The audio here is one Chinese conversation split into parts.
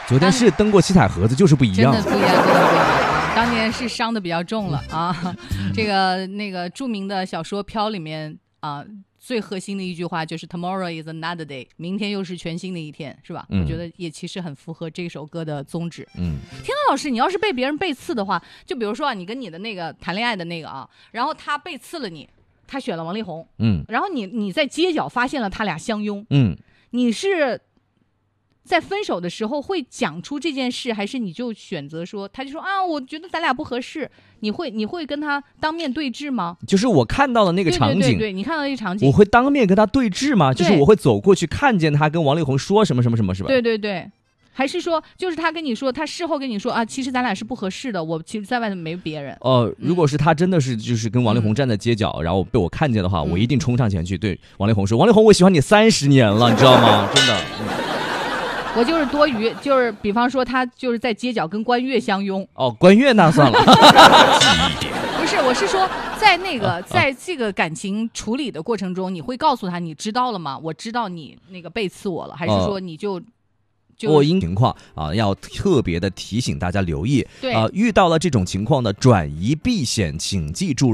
昨天是登过七彩盒子，就是不一样， 真的不一样，真的不一样。当年是伤的比较重了啊。这个那个著名的小说《飘》里面啊，最核心的一句话就是 Tomorrow is another day， 明天又是全新的一天，是吧？我觉得也其实很符合这首歌的宗旨。天堂老师，你要是被别人背刺的话，就比如说你跟你的那个谈恋爱的那个啊，然后他背刺了你，他选了王力宏，然后你在街角发现了他俩相拥，你是在分手的时候会讲出这件事，还是你就选择说，他就说啊，我觉得咱俩不合适，你会跟他当面对质吗？ 就是我看到的那个场景， 对，你看到那个场景， 我会当面跟他对质吗？就是我会走过去看见他跟王力宏说什么什么什么，是吧？ 对。还是说，就是他跟你说，他事后跟你说啊，其实咱俩是不合适的，我其实在外面没别人。 如果是他真的是就是跟王力宏站在街角，然后被我看见的话，我一定冲上前去对王力宏说：“王力宏，我喜欢你30年了，你知道吗？真的。” 我就是多余，就是比方说他就是在街角跟关悦相拥。 关悦那算了。 不是，我是说在这个感情处理的过程中，你会告诉他你知道了吗？我知道你那个背刺我了，还是说你就因情况要特别的提醒大家留意。遇到了这种情况的转移避险，请记住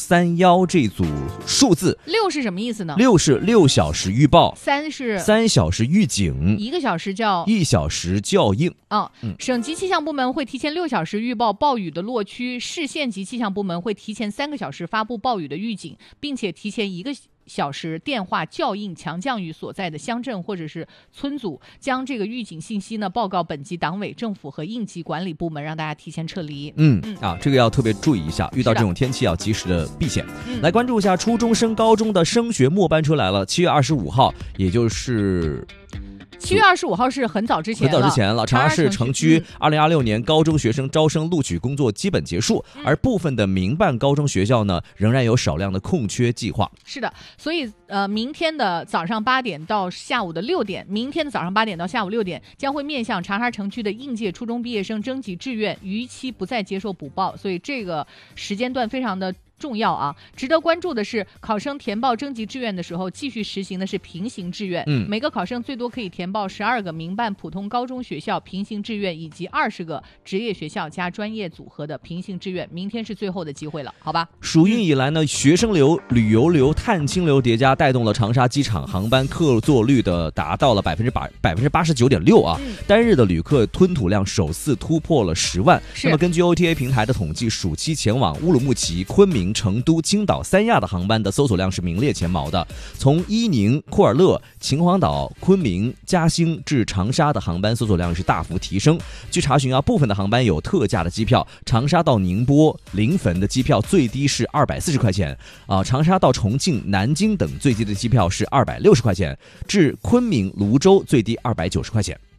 631这组数字。 6是什么意思呢 ？6是6小时预报 ，3是 3小时预警 ，1个小时叫 1小时校应。 省级气象部门会提前6小时预报暴雨的落区，市县级气象部门会提前3个小时发布暴雨的预警，并且提前1个小时电话校应强降雨所在的乡镇或者是村组，将这个预警信息呢报告本级党委政府和应急管理部门，让大家提前撤离。 这个要特别注意一下，遇到这种天气要及时的避险。来关注一下初中升高中的升学末班车来了，7月25号，也就是 7月25号是很早之前了。长沙市城区2026年高中学生招生录取工作基本结束，而部分的民办高中学校呢，仍然有少量的空缺计划。 是的，所以明天的早上8点到下午的6点，将会面向长沙城区的应届初中毕业生征集志愿，逾期不再接受补报，所以这个时间段非常的重要啊！值得关注的是，考生填报征集志愿的时候，继续实行的是平行志愿。每个考生最多可以填报12个民办普通高中学校平行志愿，以及20个职业学校加专业组合的平行志愿。明天是最后的机会了，好吧？ 暑运以来呢，学生流、旅游流、探亲流叠加，带动了长沙机场航班客座率的达到了89.6%啊！单日的旅客吞吐量首次突破了10万。那么根据 OTA 平台的统计，暑期前往乌鲁木齐、昆明、成都、青岛、三亚的航班的搜索量是名列前茅的。从伊宁、库尔勒、秦皇岛、昆明、嘉兴至长沙的航班搜索量是大幅提升。据查询部分的航班有特价的机票，长沙到宁波、临汾的机票最低是240块钱长沙到重庆、南京等最低的机票是260块钱，至昆明、泸州最低290块钱。